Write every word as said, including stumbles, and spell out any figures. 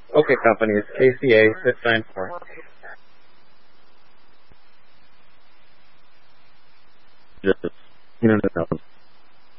Okay, company, it's K C A six nine four. Just, you know,